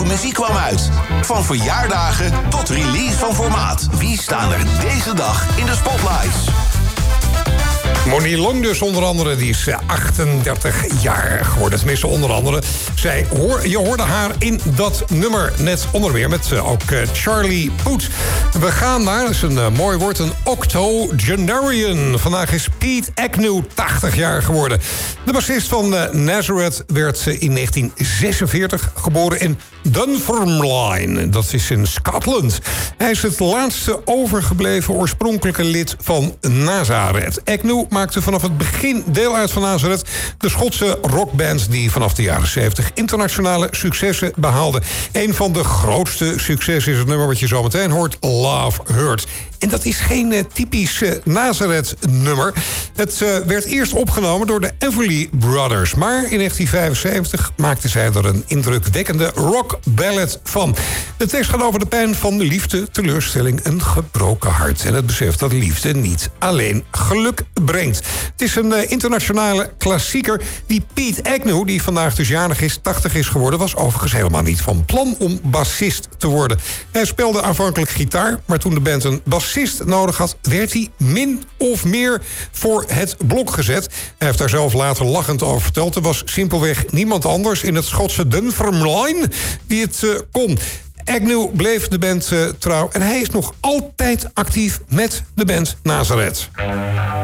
muziek kwam uit. Van verjaardagen tot release van formaat. Wie staan er deze dag in de spotlights? Monique Long dus onder andere, die is 38 jaar geworden. Tenminste onder andere. Je hoorde haar in dat nummer net onder meer met ook Charlie Puth. We gaan naar, dat is een mooi woord, een octogenarian. Vandaag is Pete Agnew 80 jaar geworden. De bassist van Nazareth werd in 1946 geboren in Dunfermline. Dat is in Scotland. Hij is het laatste overgebleven oorspronkelijke lid van Nazareth. Agnew maakte vanaf het begin deel uit van Nazareth, de Schotse rockband die vanaf de jaren 70 internationale successen behaalde. Een van de grootste successen is het nummer wat je zo meteen hoort, Love Hurts. En dat is geen typisch Nazareth-nummer. Het werd eerst opgenomen door de Everly Brothers. Maar in 1975 maakten zij er een indrukwekkende rockballad van. De tekst gaat over de pijn van de liefde, teleurstelling, een gebroken hart. En het besef dat liefde niet alleen geluk brengt. Het is een internationale klassieker. Die Pete Agnew, die vandaag dus jarig is, 80 is geworden, was overigens helemaal niet van plan om bassist te worden. Hij speelde aanvankelijk gitaar, maar toen de band een bassist nodig had, werd hij min of meer voor het blok gezet. Hij heeft daar zelf later lachend over verteld. Er was simpelweg niemand anders in het Schotse Dunfermline die het kon. Agnew bleef de band trouw en hij is nog altijd actief met de band Nazareth.